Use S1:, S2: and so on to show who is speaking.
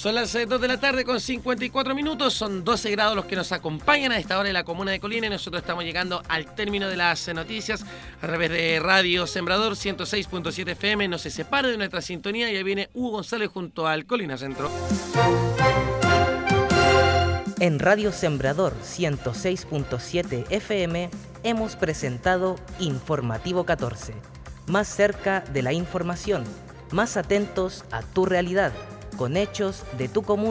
S1: Son las 2 de la tarde con 54 minutos, son 12 grados los que nos acompañan a esta hora en la comuna de Colina y nosotros estamos llegando al término de las noticias a través de Radio Sembrador 106.7 FM. No se separe de nuestra sintonía, ya viene Hugo González junto al Colina Centro.
S2: En Radio Sembrador 106.7 FM hemos presentado Informativo 14, más cerca de la información, más atentos a tu realidad, con hechos de tu comuna.